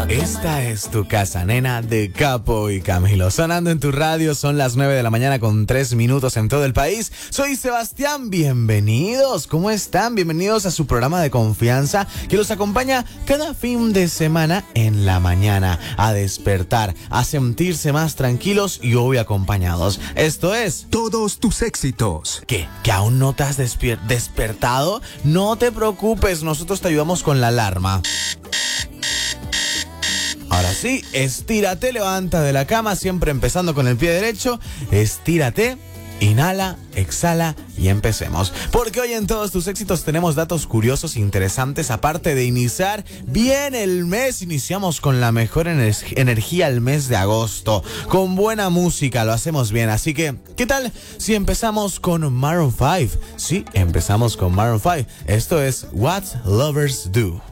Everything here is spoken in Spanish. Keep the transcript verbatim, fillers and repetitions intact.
Esta es tu casa, nena, de Capo y Camilo. Sonando en tu radio, son las nueve de la mañana con tres minutos en todo el país. Soy Sebastián, bienvenidos. ¿Cómo están? Bienvenidos a su programa de confianza que los acompaña cada fin de semana en la mañana a despertar, a sentirse más tranquilos y hoy acompañados. Esto es Todos tus éxitos. ¿Qué? ¿Que aún no te has despier- despertado? No te preocupes, nosotros te ayudamos con la alarma. Ahora sí, estírate, levanta de la cama, siempre empezando con el pie derecho. Estírate, inhala, exhala y empecemos. Porque hoy en Todos tus éxitos tenemos datos curiosos e interesantes. Aparte de iniciar bien el mes, iniciamos con la mejor ener- energía el mes de agosto. Con buena música, lo hacemos bien. Así que, ¿qué tal si empezamos con Maroon five? Sí, empezamos con Maroon five. Esto es What Lovers Do.